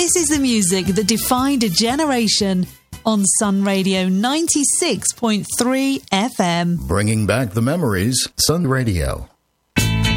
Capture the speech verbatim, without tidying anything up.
This is the music that defined a generation on Sun Radio ninety-six point three F M. Bringing back the memories, Sun Radio.